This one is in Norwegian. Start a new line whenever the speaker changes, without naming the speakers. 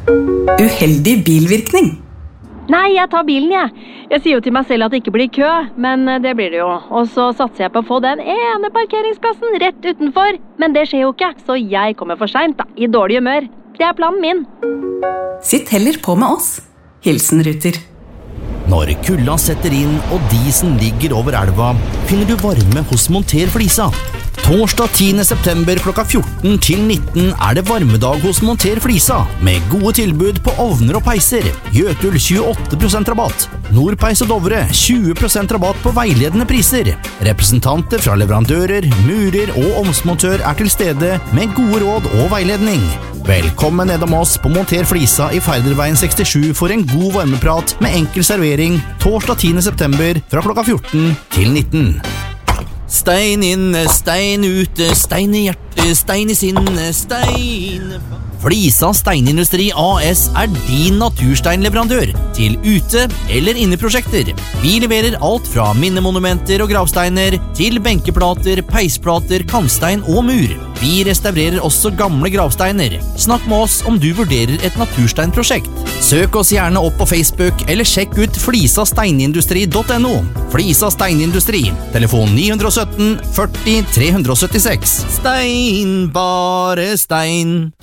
Uheldig bilvirkning.
Nei, jeg tar bilen, jeg. Jeg sier jo til meg selv at det ikke blir kø, men det blir det jo. Og så satser jeg på å få den ene parkeringsplassen rett utenfor. Men det skjer jo ikke, så jeg kommer for sent da, i dårlig humør. Det er planen min.
Sitt heller på med oss. Hilsen Ruter.
Når kulda setter inn og disen ligger over elva, finner du varme hos Monter Flisa. Torsdag 10. september klokka 14 til 19 er det varmedag hos Monter Flisa, med gode tilbud på ovner og peiser. Jøtul 28% rabatt. Nordpeis og Dovre 20% rabatt på veiledende priser. Representanter fra leverandører, murer og ovnsmontør er til stede med gode råd og veiledning. Velkommen nedom oss på Monter Flisa i Færderveien 67 for en god varmeprat med enkel servering torsdag 10. september fra klokka 14 til 19. Stein inne, stein ute, stein i hjertet, stein i sinne, stein... Flisa Steinindustri AS er din natursteinleverandør til ute- eller inneprosjekter. Vi leverer alt fra minnemonumenter og gravsteiner til benkeplater, peisplater, kantstein og mur. Vi restaurerer også gamle gravsteiner. Snakk med oss om du vurderer et natursteinprosjekt. Søk oss gjerne opp på Facebook eller sjekk ut flisasteinindustri.no. Flisa Steinindustri, telefon 917 40 376. Stein, bare stein.